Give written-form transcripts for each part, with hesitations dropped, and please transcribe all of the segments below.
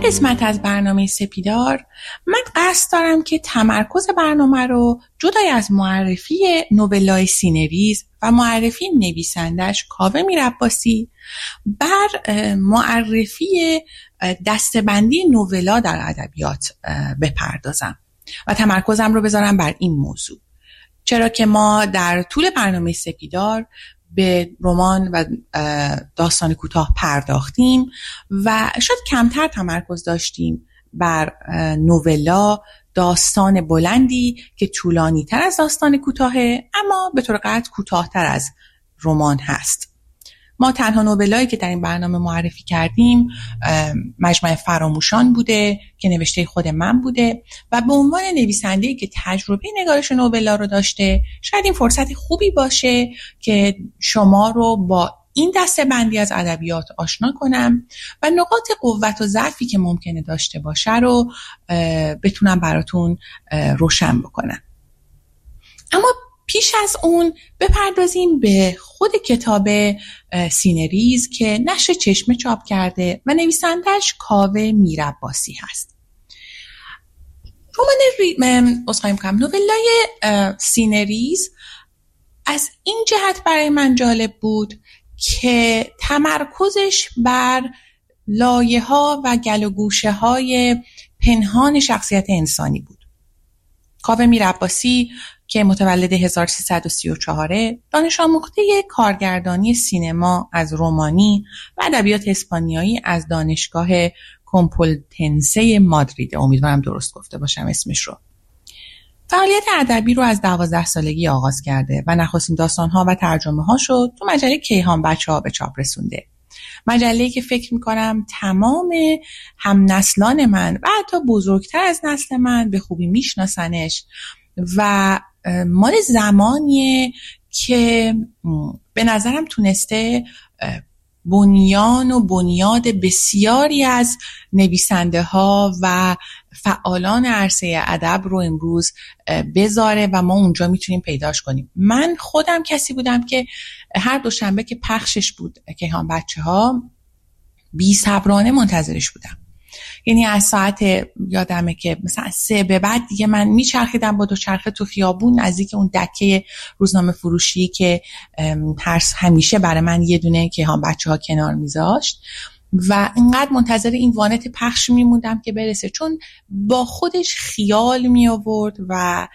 قسمت از برنامه سپیدار من قصد دارم که تمرکز برنامه رو جدای از معرفی نوولای سینریز و معرفی نویسندش کاوه میرعباسی بر معرفی دسته‌بندی نوولا در ادبیات بپردازم و تمرکزم رو بذارم بر این موضوع، چرا که ما در طول برنامه سپیدار به رمان و داستان کوتاه پرداختیم و شاید کمتر تمرکز داشتیم بر نوولا، داستان بلندی که طولانی تر از داستان کوتاهه اما به طور قطع کوتاه‌تر از رمان هست. ما تنها نوولایی که در این برنامه معرفی کردیم مجمع فراموشان بوده که نوشته خود من بوده و به عنوان نویسنده‌ای که تجربه نگارش نوولا رو داشته شاید این فرصت خوبی باشه که شما رو با این دسته‌بندی از ادبیات آشنا کنم و نقاط قوت و ضعفی که ممکنه داشته باشه رو بتونم براتون روشن بکنم. اما پیش از اون بپردازیم به خود کتاب سینریز که نشر چشمه چاپ کرده و نویسندش کاوه میرعباسی هست. نوولای سینریز از این جهت برای من جالب بود که تمرکزش بر لایه‌ها و گل و گوشه‌های پنهان شخصیت انسانی بود. کاوه میرعباسی که متولد 1334 دانش آموخته کارگردانی سینما از رومانی و ادبیات اسپانیایی از دانشگاه کمپلوتنسه مادرید، امیدوارم درست گفته باشم اسمش رو. فعالیت ادبی رو از 12 سالگی آغاز کرده و نخستین داستان‌ها و ترجمه‌هاش رو تو مجله کیهان بچه‌ها به چاپ رسونده. مجله‌ای که فکر می‌کنم تمام همنسلان من و حتی بزرگتر از نسل من به خوبی میشناسنش و مال زمانیه که به نظرم تونسته بنیان و بنیاد بسیاری از نویسنده ها و فعالان عرصه ادب رو امروز بذاره و ما اونجا میتونیم پیداش کنیم. من خودم کسی بودم که هر دوشنبه که پخشش بود کیهان بچه‌ها بی‌صبرانه منتظرش بودم. یعنی از ساعت یادمه که مثلا 3 به بعد دیگه من میچرخیدم با دوچرخه تو خیابون نزدیک اون دکه روزنامه فروشی که همیشه برای من یه دونه کیهان بچه‌ها کنار میذاشت و اینقدر منتظر این وانت پخش میموندم که برسه، چون با خودش خیال می آورد و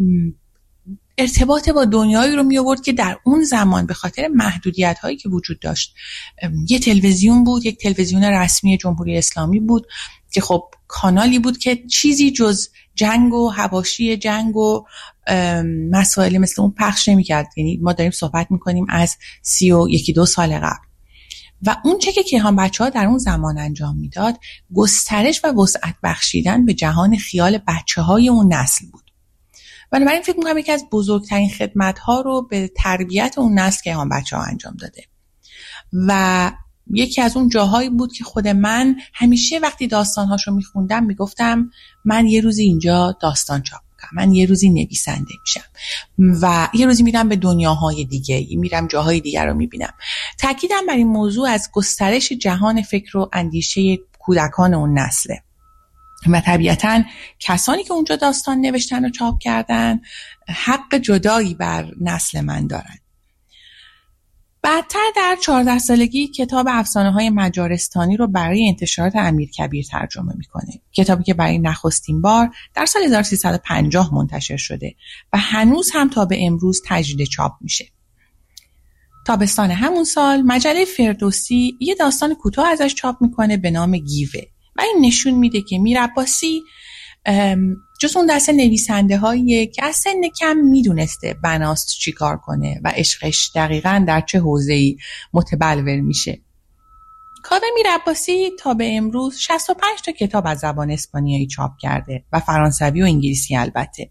ارتباط با دنیایی رو می آورد که در اون زمان به خاطر محدودیت هایی که وجود داشت، یه تلویزیون بود، یک تلویزیون رسمی جمهوری اسلامی بود که خب کانالی بود که چیزی جز جنگ و حواشی جنگ و مسائل مثل اون پخش نمی کرد. یعنی ما داریم صحبت میکنیم از 31-2 سال قبل و اون چه که کیهان بچه‌ها در اون زمان انجام میداد گسترش و وسعت بخشیدن به جهان خیال بچه‌های اون نسل بود. بنابراین فکر می‌کنم یکی از بزرگترین خدمت‌ها رو به تربیت اون نسل کیهان بچه‌ها انجام داده و یکی از اون جاهایی بود که خود من همیشه وقتی داستان‌هاشو می‌خوندم میگفتم من یه روزی اینجا داستان چاپ می‌کنم، من یه روزی نویسنده میشم و یه روزی میرم به دنیاهای دیگه، میرم جاهای دیگر رو می‌بینم. تأکیدم بر این موضوع از گسترش جهان فکر و اندیشه کودکان اون نسله و طبیعتاً کسانی که اونجا داستان نوشتن و چاپ کردن حق جدایی بر نسل من دارن. بعدتر در 14 سالگی کتاب افسانه‌های مجارستانی رو برای انتشارات امیرکبیر ترجمه میکنه. کتابی که برای نخستین بار در سال 1350 منتشر شده و هنوز هم تا به امروز تجدید چاپ میشه. تابستان همون سال مجله فردوسی یه داستان کوتاه ازش چاپ میکنه به نام گیوه و این نشون میده که میرعباسی جز اون دسته نویسنده هاییه که از سن کم میدونسته بناست چی کار کنه و عشقش دقیقاً در چه حوزه‌ای متبلور میشه. کاوه میرعباسی تا به امروز 65 تا کتاب از زبان اسپانیایی چاپ کرده و فرانسوی و انگلیسی البته،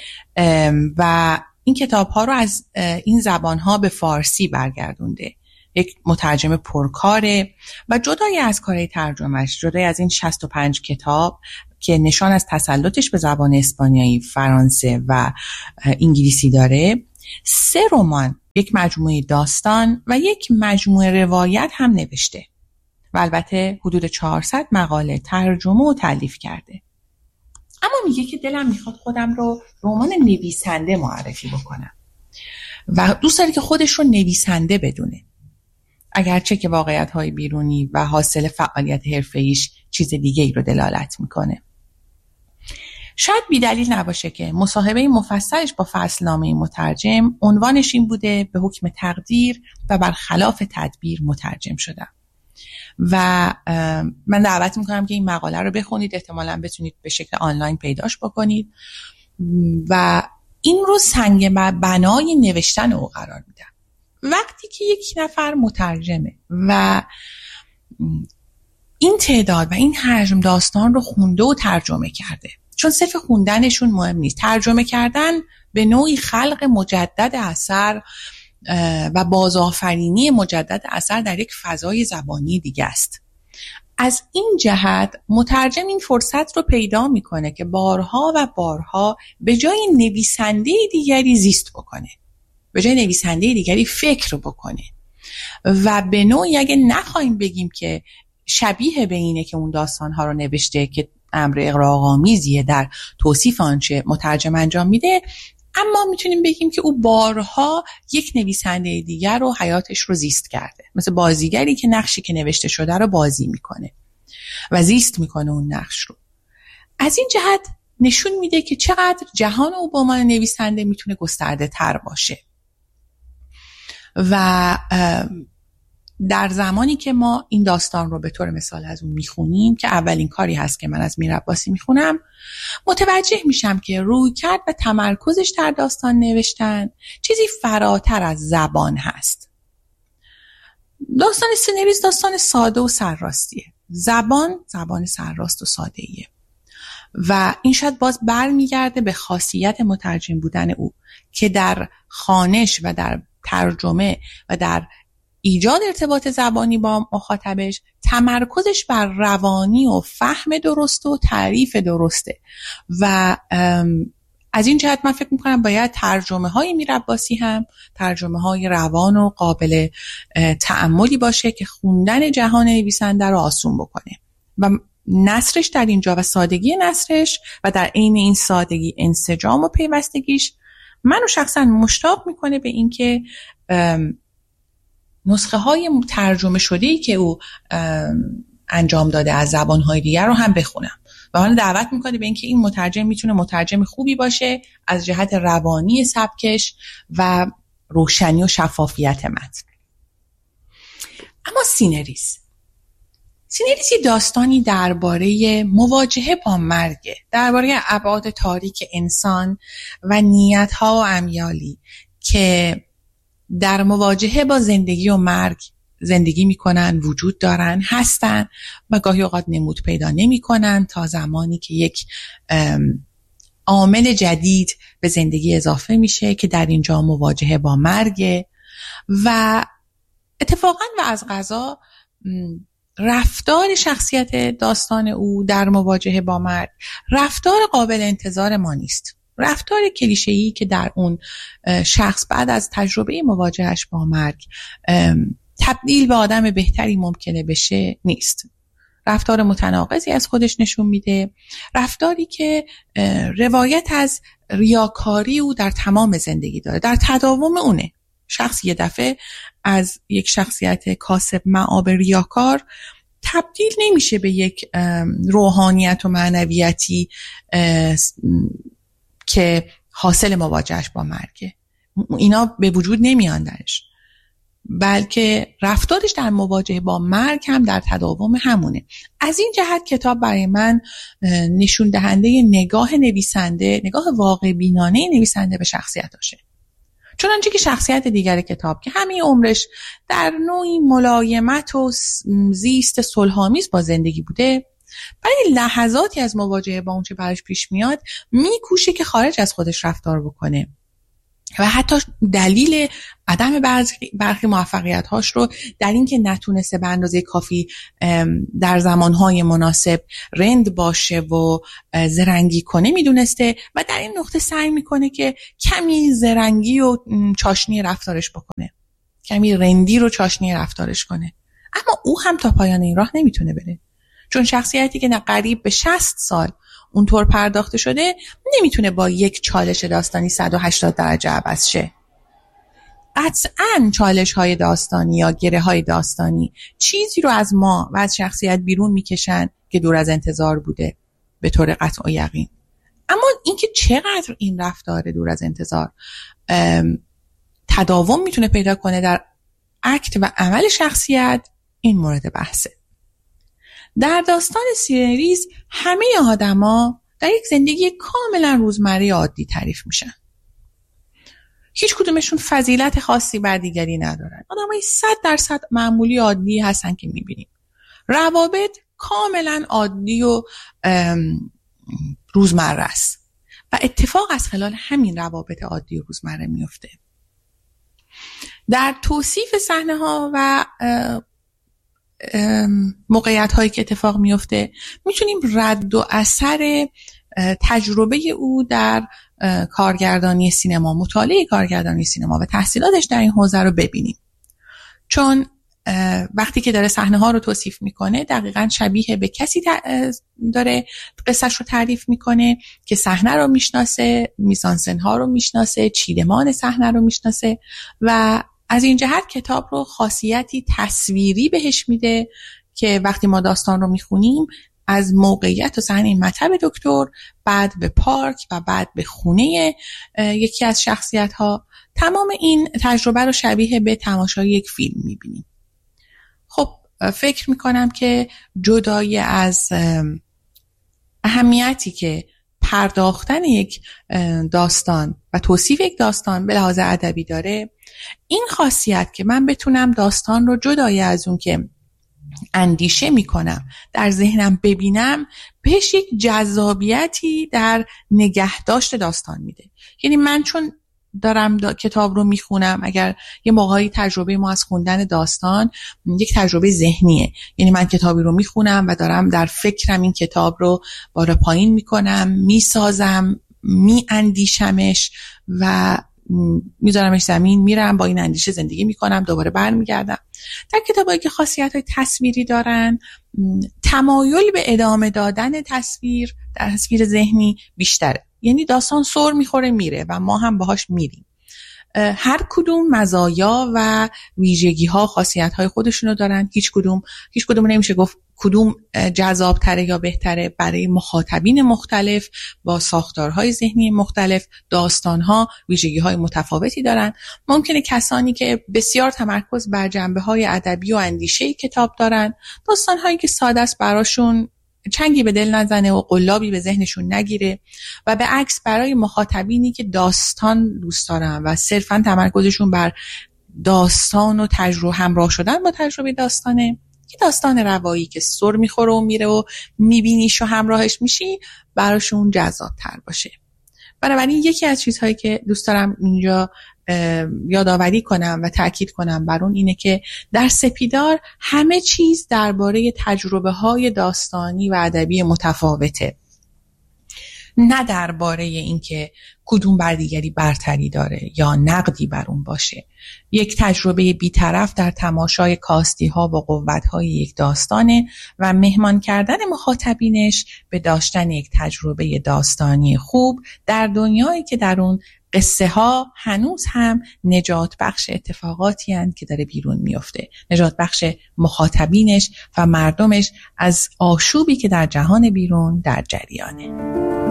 و این کتاب ها رو از این زبان ها به فارسی برگردونده. یک مترجم پرکاره و جدای از کارهای ترجمهش، جدای از این 65 کتاب که نشان از تسلطش به زبان اسپانیایی، فرانسه و انگلیسی داره، 3 رمان، یک مجموعه داستان و یک مجموعه روایت هم نوشته و البته حدود 400 مقاله ترجمه و تالیف کرده. اما میگه که دلم میخواد خودم رو به عنوان نویسنده معرفی بکنم و دوست داره که خودش رو نویسنده بدونه، اگرچه که واقعیت‌های بیرونی و حاصل فعالیت حرفه‌ایش چیز دیگه ای رو دلالت میکنه. شاید بی‌دلیل نباشه که مصاحبه مفصلش با فصلنامه مترجم عنوانش این بوده: به حکم تقدیر و برخلاف تدبیر مترجم شدم. و من دعوت میکنم که این مقاله رو بخونید، احتمالاً بتونید به شکل آنلاین پیداش بکنید و این رو سنگ بنای نوشتن او قرار میدم. وقتی که یک نفر مترجمه و این تعداد و این حجم داستان رو خونده و ترجمه کرده، چون صرف خوندنشون مهم نیست، ترجمه کردن به نوعی خلق مجدد اثر و بازآفرینی مجدد اثر در یک فضای زبانی دیگه است. از این جهت مترجم این فرصت رو پیدا میکنه که بارها و بارها به جای نویسنده دیگری زیست بکنه، به جای نویسنده دیگری فکر بکنه و به نوعی اگه نخواهیم بگیم که شبیه به اینه که اون داستانها رو نوشته که امر اغراق‌آمیزیه در توصیف آنچه مترجم انجام میده، اما میتونیم بگیم که او بارها یک نویسنده دیگر رو حیاتش رو زیست کرده، مثل بازیگری که نقشی که نوشته شده رو بازی میکنه و زیست میکنه اون نقش رو. از این جهت نشون میده که چقدر جهان او به عنوان نویسنده میتونه گسترده تر باشه و در زمانی که ما این داستان رو به طور مثال از اون میخونیم که اولین کاری هست که من از میر عباسی میخونم، متوجه میشم که رویکرد و تمرکزش در داستان نوشتن چیزی فراتر از زبان هست. داستان سینریز داستان ساده و سرراستیه، زبان سرراست و ساده ایه و این شاید باز برمیگرده به خاصیت مترجم بودن او که در خوانش و در ترجمه و در ایجاد ارتباط زبانی با مخاطبش تمرکزش بر روانی و فهم درست و تعریف درسته و از این جهت من فکر میکنم باید ترجمه های میر عباسی هم ترجمه های روان و قابل تأملی باشه که خوندن جهان نویسنده رو آسون بکنه و نثرش در اینجا و سادگی نثرش و در عین این سادگی انسجام و پیوستگیش منو شخصا مشتاق میکنه به این که نسخه های ترجمه شده‌ای که او انجام داده از زبان‌های دیگر رو هم بخونم و من دعوت میکنه به این که این مترجم میتونه مترجم خوبی باشه از جهت روانی سبکش و روشنی و شفافیت متن. اما سینریز یه داستانی درباره مواجهه با مرگ، درباره ابعاد تاریک انسان و نیت‌ها و امیالی که در مواجهه با زندگی و مرگ زندگی میکنن، وجود دارن، هستن و گاهی اوقات نمود پیدا نمیکنن تا زمانی که یک عامل جدید به زندگی اضافه میشه که در اینجا مواجهه با مرگ و اتفاقا و از قضا رفتار شخصیت داستان او در مواجهه با مرگ رفتار قابل انتظار ما نیست. رفتار کلیشه‌ای که در اون شخص بعد از تجربه مواجهش با مرگ تبدیل به آدم بهتری ممکنه بشه نیست. رفتار متناقضی از خودش نشون میده، رفتاری که روایت از ریاکاری او در تمام زندگی داره، در تداوم اونه. شخص یه دفعه از یک شخصیت کاسب مآب ریاکار تبدیل نمیشه به یک روحانیت و معنویتی که حاصل مواجهش با مرگه. اینا به وجود نمیان درش، بلکه رفتارش در مواجهه با مرگ هم در تداوم همونه. از این جهت کتاب برای من نشون دهنده نگاه نویسنده، نگاه واقع بینانه نویسنده به شخصیتاشه. چنانچه که شخصیت دیگر کتاب که همه عمرش در نوعی ملایمت و زیست صلح‌آمیز با زندگی بوده، برای لحظاتی از مواجهه با اون چه براش پیش میاد میکوشه که خارج از خودش رفتار بکنه و حتی دلیل عدم برخی موفقیت‌هاش رو در این که نتونسته به اندازه کافی در زمانهای مناسب رند باشه و زرنگی کنه میدونسته و در این نقطه سعی میکنه که کمی زرنگی و چاشنی رفتارش بکنه، کمی رندی رو چاشنی رفتارش کنه. اما او هم تا پایان این راه نمیتونه بره، چون شخصیتی که قریب به 60 سال اونطور پرداخته شده نمیتونه با یک چالش داستانی 180 درجه عوض شه. قطعاً چالش های داستانی یا گره های داستانی چیزی رو از ما و از شخصیت بیرون میکشن که دور از انتظار بوده به طور قطع و یقین. اما اینکه چقدر این رفتار دور از انتظار تداوم میتونه پیدا کنه در اکت و عمل شخصیت، این مورد بحثه. در داستان سیریز همه آدما در یک زندگی کاملا روزمره عادی تعریف میشن. هیچ کدومشون فضیلت خاصی بر دیگری ندارن. آدمای 100% معمولی عادی هستن که میبینیم. روابط کاملا عادی و روزمره است و اتفاق از خلال همین روابط عادی و روزمره میفته. در توصیف صحنه ها و موقعیت هایی که اتفاق میفته میتونیم رد و اثر تجربه او در کارگردانی سینما، مطالعه کارگردانی سینما و تحصیلاتش در این حوزه رو ببینیم. چون وقتی که داره صحنه ها رو توصیف میکنه دقیقاً شبیه به کسی داره قصهش رو تعریف میکنه که صحنه رو میشناسه، میزانسن ها رو میشناسه، چیدمان صحنه رو میشناسه و از این جهت کتاب رو خاصیتی تصویری بهش میده که وقتی ما داستان رو میخونیم از موقعیت و صحنه مطب دکتر، بعد به پارک و بعد به خونه یکی از شخصیت ها، تمام این تجربه رو شبیه به تماشای یک فیلم میبینیم. خب فکر میکنم که جدای از اهمیتی که پرداختن یک داستان و توصیف یک داستان به لحاظ ادبی داره، این خاصیت که من بتونم داستان رو جدای از اون که اندیشه میکنم در ذهنم ببینم، بهش یک جذابیتی در نگهداشت داستان میده. یعنی من چون دارم کتاب رو میخونم، اگر یه موقعی تجربه ما از خوندن داستان یک تجربه ذهنیه، یعنی من کتابی رو میخونم و دارم در فکرم این کتاب رو بالا پایین میکنم، میسازم، میاندیشمش و میذارمش زمین، میرم با این اندیشه زندگی میکنم، دوباره برمیگردم. در کتابایی که خاصیت‌های تصویری دارن، تمایل به ادامه دادن تصویر ذهنی بیشتره. یعنی داستان سر میخوره میره و ما هم باهاش میریم. هر کدوم مزایا و ویژگی ها خاصیت های خودشونو دارن. هیچ کدوم نمیشه گفت کدوم جذاب تره یا بهتره. برای مخاطبین مختلف با ساختارهای ذهنی مختلف داستان ها ویژگی های متفاوتی دارن. ممکنه کسانی که بسیار تمرکز بر جنبه های ادبی و اندیشه کتاب دارن، داستان هایی که ساده است براشون چنگی به دل نزنه و قلابی به ذهنشون نگیره، و به عکس برای مخاطبینی که داستان دوست دارن و صرفا تمرکزشون بر داستان و تجربه همراه شدن با تجربه داستانه، که داستان روایی که سر میخوره و میره و میبینیش و همراهش میشی براشون جذاب تر باشه. بنابراین یکی از چیزهایی که دوست دارم اینجا یادآوری کنم و تأکید کنم بر اون اینه که در سپیدار همه چیز درباره تجربه های داستانی و ادبی متفاوته، نه درباره اینکه کدوم بر دیگری برتری داره یا نقدی بر اون باشه. یک تجربه بی‌طرف در تماشای کاستی ها و قوت های یک داستانه و مهمان کردن مخاطبینش به داشتن یک تجربه داستانی خوب در دنیایی که در اون قصه ها هنوز هم نجات بخش اتفاقاتی هستند که داره بیرون میفته، نجات بخش مخاطبینش و مردمش از آشوبی که در جهان بیرون در جریانه.